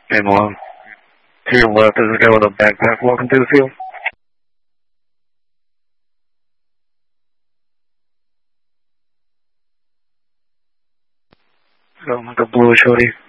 And to your left is a guy with a backpack walking through the field. So, like a bluish hoodie.